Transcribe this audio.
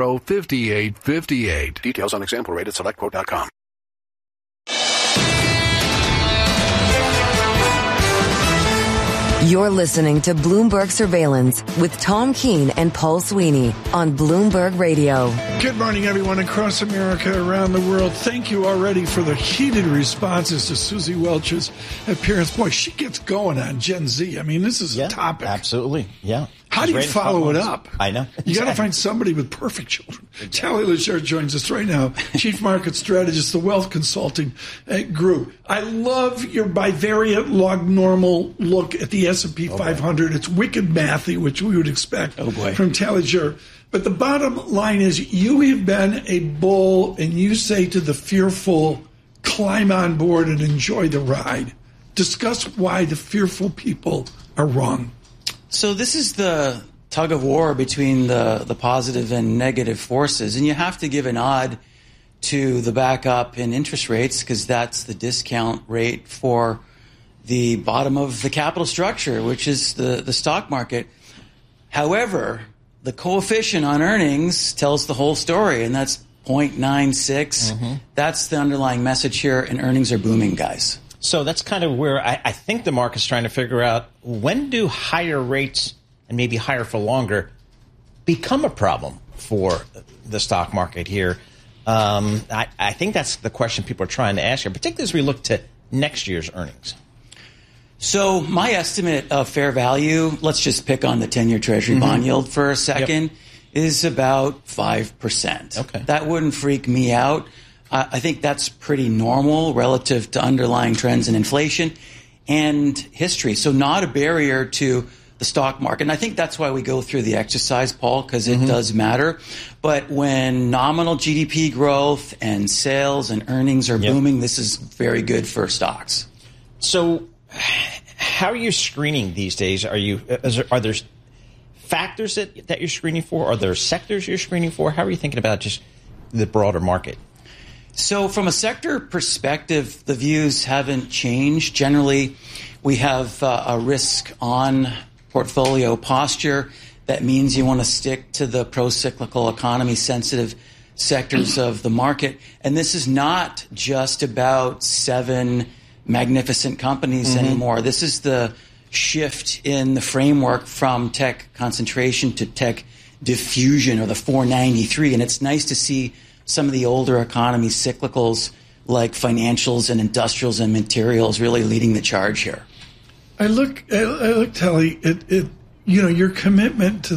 800-840-5858. Details on example rate at selectquote.com. You're listening to Bloomberg Surveillance with Tom Keene and Paul Sweeney on Bloomberg Radio. Good morning, everyone across America, around the world. Thank you already for the heated responses to Susie Welch's appearance. Boy, she gets going on Gen Z. I mean, this is a topic. Absolutely, yeah. How do you follow it up? I know. You got to find somebody with perfect children. Exactly. Tally Lachard joins us right now, Chief Market Strategist, the Wealth Consulting Group. I love your bivariate log normal look at the S&P 500. It's wicked mathy, which we would expect from Tally Lachard. But the bottom line is you have been a bull, and you say to the fearful, climb on board and enjoy the ride. Discuss why the fearful people are wrong. So this is the tug of war between the positive and negative forces, and you have to give a nod to the backup in interest rates because that's the discount rate for the bottom of the capital structure, which is the stock market. However, the coefficient on earnings tells the whole story, and that's 0.96. Mm-hmm. That's the underlying message here, and earnings are booming, guys. So that's kind of where I think the market's trying to figure out, when do higher rates and maybe higher for longer become a problem for the stock market here? I think that's the question people are trying to ask here, particularly as we look to next year's earnings. So my estimate of fair value, let's just pick on the 10-year Treasury bond yield for a second, is about 5%. Okay. That wouldn't freak me out. I think that's pretty normal relative to underlying trends in inflation and history. So not a barrier to the stock market. And I think that's why we go through the exercise, Paul, because it does matter. But when nominal GDP growth and sales and earnings are booming, this is very good for stocks. So how are you screening these days? Are there factors that you're screening for? Are there sectors you're screening for? How are you thinking about just the broader market? So from a sector perspective, the views haven't changed. Generally, we have a risk-on portfolio posture. That means you want to stick to the pro-cyclical economy-sensitive sectors of the market. And this is not just about 7 magnificent companies anymore. This is the shift in the framework from tech concentration to tech diffusion, or the 493. And it's nice to see some of the older economy cyclicals like financials and industrials and materials really leading the charge here. I look, Tally, your commitment to